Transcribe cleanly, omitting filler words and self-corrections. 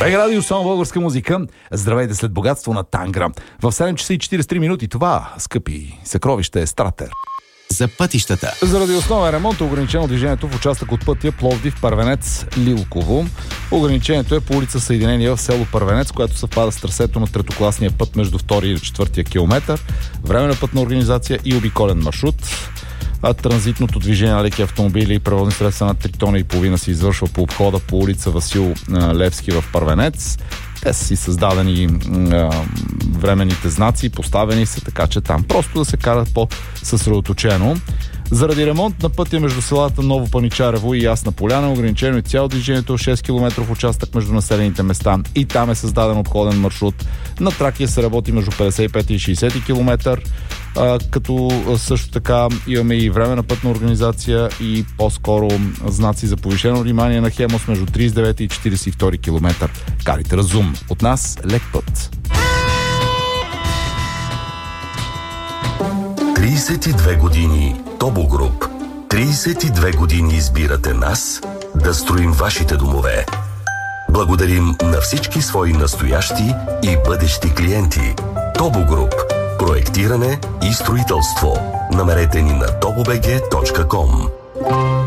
БГ Радио, само българска музика. Здравейте след богатство на Тангра. В 7 часа и 43 минути това, скъпи съкровище, е Стратер. За пътищата. Заради основен ремонт е ограничено движението в участък от пътя Пловдив, Първенец, Лилково. Ограничението е по улица Съединение в село Първенец, което съвпада с трасето на третокласния път между 2 и 4 километър. Временна пътна организация и обиколен маршрут. А транзитното движение на леки автомобили и превозни средства на 3 тона и половина се извършва по обхода по улица Васил Левски в Първенец. Те са си създадени временните знаци, поставени са, така че там просто да се карат по-съсредоточено. Заради ремонт на пътя между селата Ново Паничарево и Ясна поляна, ограничено е цяло движението 6 км участък между населените места и там е създаден обходен маршрут. На Тракия се работи между 55 и 60 км, като също така имаме и временна пътна организация и по-скоро знаци за повишено внимание на Хемос между 39 и 42 км. Карайте разумно. От нас лек път. 32 години Тобо Груп. 32 години избирате нас да строим вашите домове. Благодарим на всички свои настоящи и бъдещи клиенти. Тобо Груп. Проектиране и строителство. Намерете ни на tobobg.com.